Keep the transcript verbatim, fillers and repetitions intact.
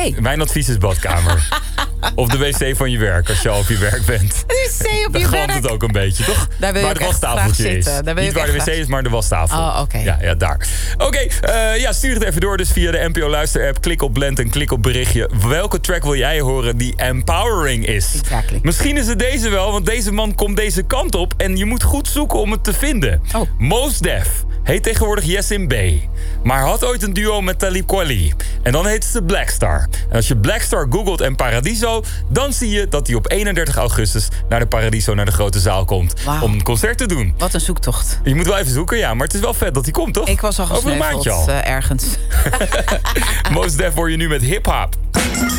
Nee. Mijn advies is badkamer. Of de wc van je werk, als je al op je werk bent. De wc op Dan je galmt werk. het ook een beetje, toch? Daar wil je waar ook het echt graag wastafeltje is. zitten. Daar wil je Niet ook waar de echt wc graag- is, maar de wastafel. Oh, oké. Ja, ja, daar. Oké, eh, ja, stuur het even door dus via de N P O Luister-app. Klik op Blend en klik op berichtje. Welke track wil jij horen die empowering is? Exactly. Misschien is het deze wel, want deze man komt deze kant op. En je moet goed zoeken om het te vinden. Oh. Mos Def heet tegenwoordig Yesim B. Maar had ooit een duo met Talib Kweli. En dan heette ze Blackstar. En als je Blackstar googelt en Paradiso, dan zie je dat hij op eenendertig augustus naar de Paradiso, naar de grote zaal komt. Wauw. Om een concert te doen. Wat een zoektocht. Je moet wel even zoeken, ja. Maar het is wel vet dat hij komt, toch? Ik was al Over een gesneuveld maandje al. uh, ergens. Mos Def hoor je nu met hip-hop.